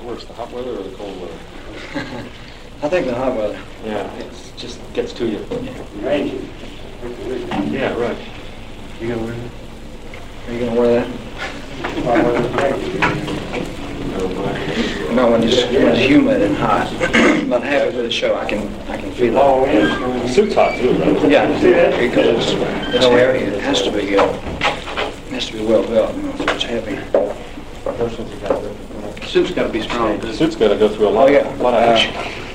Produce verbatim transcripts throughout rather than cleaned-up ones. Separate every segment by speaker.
Speaker 1: worse, the hot weather or the cold weather?
Speaker 2: I think the hot weather.
Speaker 1: Yeah, it just gets to you.
Speaker 3: Ranger.
Speaker 1: Yeah, right. You gonna wear that?
Speaker 2: Are you going to wear that? No, when it's, when it's humid and hot. But halfway through the show, I can I can feel
Speaker 3: Oh,
Speaker 2: it.
Speaker 3: yeah.
Speaker 1: The suit's hot too, right?
Speaker 2: Yeah, because it's, it's heavy. It has to be. Uh, it has to be well built. You know, so it's heavy.
Speaker 4: The suit's got to be strong.
Speaker 1: The suit's got to go through a lot,
Speaker 2: Oh, yeah.
Speaker 1: a lot of action.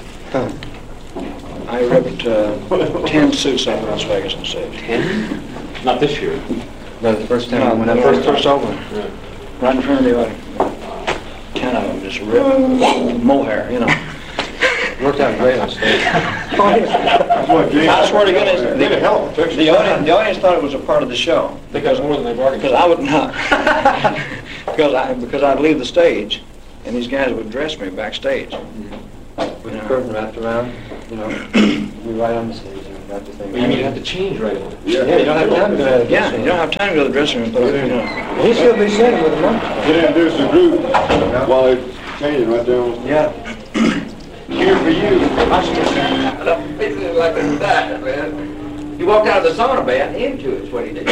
Speaker 2: Uh, I ripped uh, ten suits out of Las Vegas and saved.
Speaker 1: Ten? Not this year.
Speaker 4: No, the first time
Speaker 2: No,
Speaker 4: when
Speaker 2: when
Speaker 4: I
Speaker 2: I first first opened,
Speaker 1: Yeah.
Speaker 2: right in front of the audience. Ten of them just ripped mohair, you know.
Speaker 4: worked out great on stage.
Speaker 2: I swear to goodness, the, the audience, the audience thought it was a part of the show.
Speaker 1: I think that's more than they bargained
Speaker 2: Because I would not, because I because I'd leave the stage, and these guys would dress me backstage.
Speaker 4: With the curtain wrapped around, you know, you're right on the stage and got the thing.
Speaker 1: But you mean you have to change right away?
Speaker 4: Yeah, you don't have time to go ahead.
Speaker 2: Yeah, you don't have time to go to the dressing room and put it, you know.
Speaker 4: He should be sitting with a monkey.
Speaker 5: Get introduce the group while they're changing right there. on-
Speaker 4: Yeah.
Speaker 5: Here for you.
Speaker 6: Basically like that, man. He walked out of the sauna bath into it's what he did.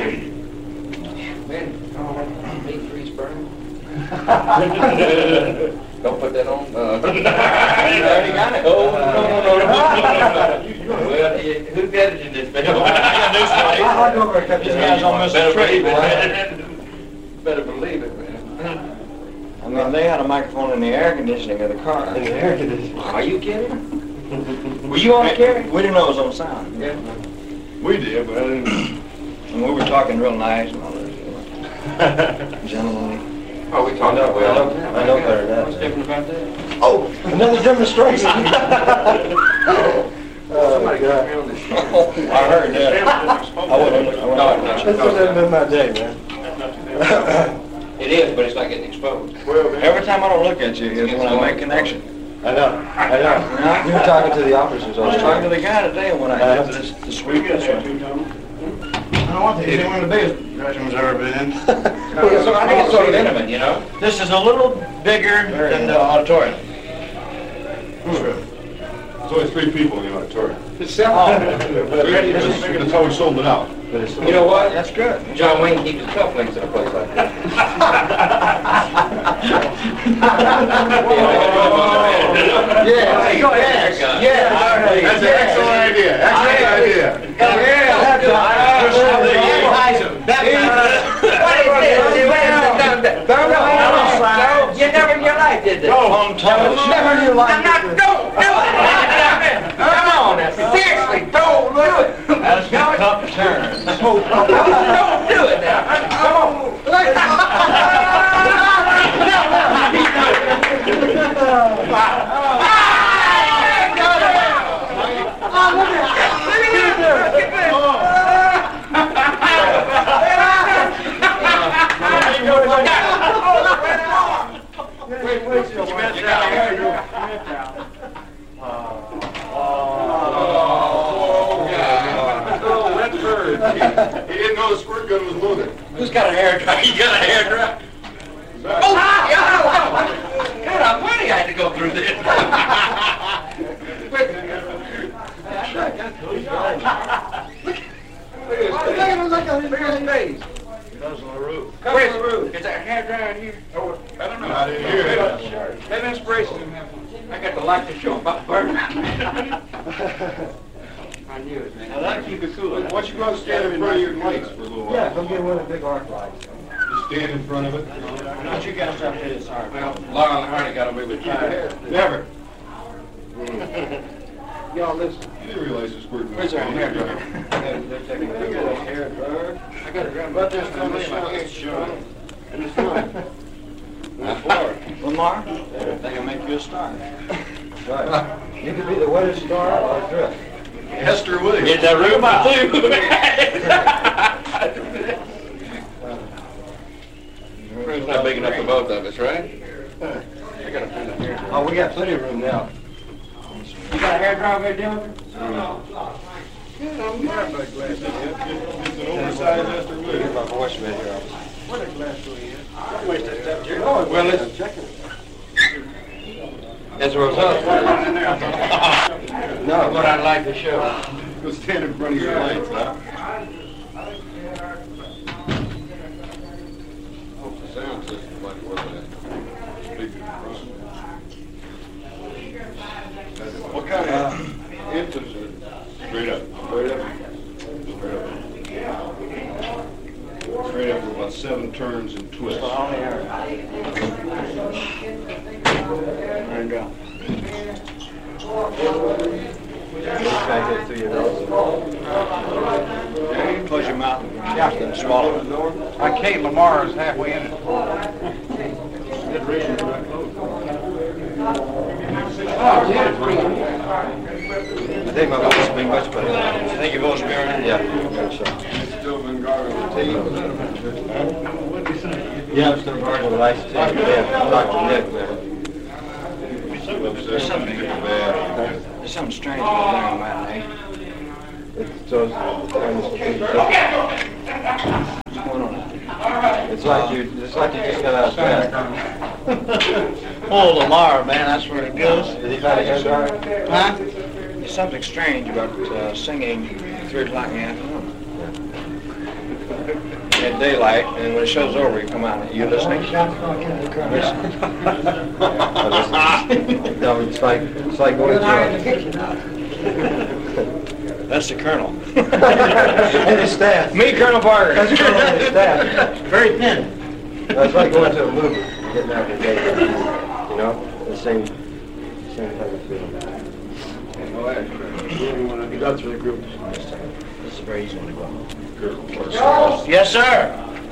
Speaker 6: Man, oh, meat freeze burn. Don't put that on. Uh, I already got it. Oh, no, no, no, no. Well, who's editing this video?
Speaker 4: I'll go over and cut
Speaker 2: These guys don't miss a trick,
Speaker 6: boy. Better believe it, man.
Speaker 2: I mean, they had a microphone in the air conditioning of the car.
Speaker 4: In the air conditioning.
Speaker 6: Are you kidding? Were you on the carry?
Speaker 2: We didn't know it was on sound.
Speaker 6: Yeah.
Speaker 5: We did, but I didn't.
Speaker 2: And we were talking real nice and all that. You know. Gentlemanly.
Speaker 6: Oh, we talked about
Speaker 4: I know- I know better than that.
Speaker 6: What's different about that?
Speaker 2: Oh,
Speaker 4: Another demonstration.
Speaker 6: Somebody got me on this show.
Speaker 2: I heard that. I wouldn't. I wouldn't.
Speaker 4: This hasn't been my day, man.
Speaker 6: It is, but it's not getting exposed.
Speaker 2: Every time I don't look at you is when I make connection.
Speaker 4: I know, I know. You were talking to the officers
Speaker 2: I
Speaker 4: all
Speaker 2: was
Speaker 4: the
Speaker 2: talking to
Speaker 4: time.
Speaker 2: the guy today when I did this, this week. This one.
Speaker 3: I don't want to. It's one of the biggest dressing rooms I've ever been in.
Speaker 6: So I think it's sort of intimate, you know?
Speaker 2: This is a little bigger than the auditorium.
Speaker 5: There's only three people in the auditorium.
Speaker 6: It's self.
Speaker 5: That's how we sold it out.
Speaker 6: You know what?
Speaker 2: That's good.
Speaker 6: John Wayne keeps his cufflinks in a place like that.
Speaker 2: Yeah, go ahead.
Speaker 6: Yeah.
Speaker 5: That's an excellent idea. Excellent idea.
Speaker 6: You never in your life did this.
Speaker 2: On top.
Speaker 4: Never in your life.
Speaker 6: I'm not, don't do it. Come on now. Seriously, don't do it.
Speaker 2: As the cup turns.
Speaker 6: Don't do it now. Come on.
Speaker 5: He didn't know the squirt gun was loaded.
Speaker 6: Who's got a hair dryer? You got a hair dryer? Oh, God, God, I'm funny I had to go through this. Where's his face?
Speaker 2: Goes on the roof.
Speaker 6: Where's the roof? Is there a hair dryer in here?
Speaker 5: Oh, I don't know. I didn't hear it.
Speaker 6: Have inspiration. I got the light to show about burning. I knew it, man.
Speaker 2: Now that keep it cool.
Speaker 5: Why don't you go and stand in front of your lights for a little while?
Speaker 4: Yeah, go get one of the big arc lights.
Speaker 5: Just stand in front of it.
Speaker 2: Don't you guys stop hitting this hard.
Speaker 6: Well, Laurel and Hardy got away with it.
Speaker 5: Never.
Speaker 6: Y'all listen.
Speaker 5: You didn't realize the squirt gun
Speaker 6: Where's
Speaker 5: was
Speaker 6: our hair
Speaker 5: loaded.
Speaker 6: dryer? They're taking a picture of the hair dryer. I got it right there. It's coming in my hair. Sure. And it's mine.
Speaker 2: Lamar, they can make you a star.
Speaker 4: Right. You could be the wettest star or drift.
Speaker 5: Hester Williams.
Speaker 6: Get that room out. Room's not big enough for both of us, right? I gotta find a hair dryer.
Speaker 4: Oh, we got plenty of room now.
Speaker 6: You got a hair dryer there, Dylan?
Speaker 5: It's an oversized Hester
Speaker 4: Get
Speaker 5: Williams.
Speaker 4: my voice right here.
Speaker 6: Well, it's As a result, no, what I'd like to show.
Speaker 5: Go stand in front of your lights, huh? Hope the sound system like it was that. Speaker in front. What kind of entrance is it? Straight up. Straight up. Straight up. Straight up with about seven turns and twists.
Speaker 2: There you go. Close your mouth. Yeah. Swallow it.
Speaker 3: My Kate Lamar is halfway in it.
Speaker 4: I think my voice will be much better.
Speaker 2: I think your vote's bearing?
Speaker 4: Yeah. Good shot.
Speaker 5: Still been guarding the team.
Speaker 4: Yeah, I'm still guarding the lights too. Yeah, Doctor Nick, man.
Speaker 5: There's something bad.
Speaker 2: There's something strange about there on matinee.
Speaker 4: It's those
Speaker 2: What's going on?
Speaker 4: It's like you, it's like you just got out of bed.
Speaker 2: Oh, Lamar, man, that's where it goes.
Speaker 4: Did he find a hair dryer?
Speaker 2: Huh? There's something strange about uh, singing at three o'clock in the afternoon. At daylight, and when it show's over, you come out. You listening?
Speaker 4: No, it's like, it's like going to
Speaker 2: That's the colonel.
Speaker 4: and his staff.
Speaker 2: Me, Colonel Barker.
Speaker 4: That's Colonel and his staff.
Speaker 3: Very thin.
Speaker 4: That's like going to a movie, getting out the day. You know, the same, same type of feeling.
Speaker 2: You got through the group. This is a very easy one to go. Yes, sir.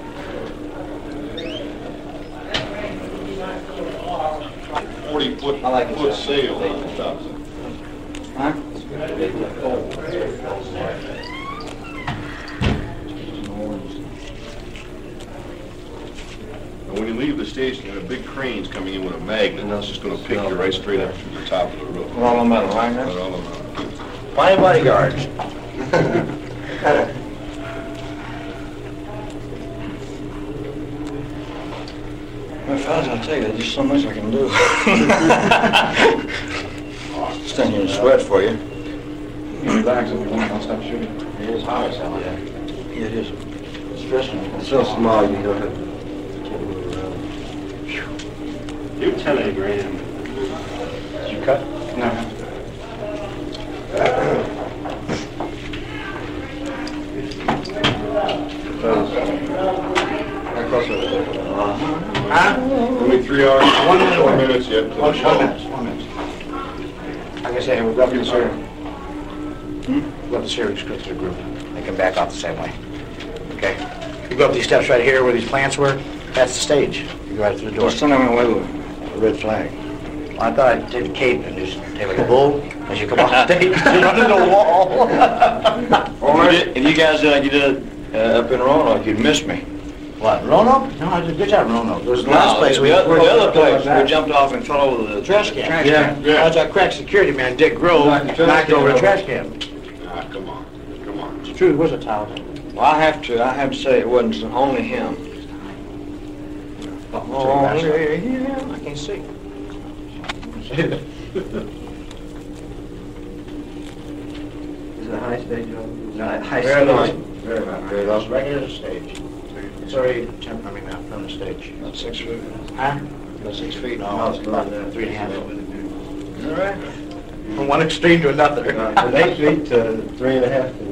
Speaker 5: Forty foot,
Speaker 2: I like it,
Speaker 5: foot
Speaker 2: sir.
Speaker 5: sail on the top.
Speaker 2: Huh?
Speaker 5: And when you leave the station, you got a big crane's coming in with a magnet, and that's just gonna pick you right straight up to the top of the roof.
Speaker 2: We're all on metal, right?
Speaker 5: Right
Speaker 2: Now?
Speaker 5: all around.
Speaker 4: Fine bodyguards.
Speaker 2: Well, fellas, I'll tell you, there's just so much I can do. Stand here and sweat for you.
Speaker 3: Relax if you want, I'll stop shooting.
Speaker 2: It is hot as hell, yeah. Yeah, it is. It's stressing me.
Speaker 4: It's so small, you don't have, can't move around.
Speaker 1: You're ten grand.
Speaker 3: Did you cut? No.
Speaker 4: How close are they?
Speaker 3: Huh?
Speaker 5: Only three hours,
Speaker 3: One minute.
Speaker 5: four minutes yet. till
Speaker 3: One
Speaker 5: the show.
Speaker 3: minute, one minute. Like I say, we've got this here. We've got this here, just go through the group. They can back off the same way. Okay? You go up these steps right here where these plants were, that's the stage. You go right through the door.
Speaker 2: Just send them away with a red flag.
Speaker 3: Well, I thought I'd take the cape and just take like a bull as you come off stage and run into the wall.
Speaker 2: Or if you guys did like you did uh, up in Roanoke, you'd miss me.
Speaker 3: What, Roanoke? No, I did a good job in Roanoke. There was the
Speaker 2: No,
Speaker 3: last place
Speaker 2: the,
Speaker 3: we...
Speaker 2: the other, the other place,
Speaker 3: we
Speaker 2: we jumped off and fell over the
Speaker 3: Trash can.
Speaker 2: Trash
Speaker 3: Yeah,
Speaker 2: can.
Speaker 3: yeah. That's our crack security man, Dick Grove,
Speaker 4: Knocked the trash
Speaker 3: knocked
Speaker 4: can
Speaker 3: over the
Speaker 4: over.
Speaker 3: trash can.
Speaker 5: Ah, come on, come on.
Speaker 3: It's true, it was a towel.
Speaker 2: Well, I have to, I have to say it wasn't only him.
Speaker 3: Only him. I can't see.
Speaker 4: Is it a high stage? Joe?
Speaker 3: No, high
Speaker 4: Very low.
Speaker 3: stage.
Speaker 4: Very low.
Speaker 3: Very low. Right near the stage. It's already, temp- I mean, uh, from the stage.
Speaker 2: About six feet.
Speaker 3: Huh?
Speaker 2: About six feet.
Speaker 3: No, it's about three and a half.
Speaker 2: All right.
Speaker 3: From one extreme to another.
Speaker 4: Uh, From eight feet to three and a half to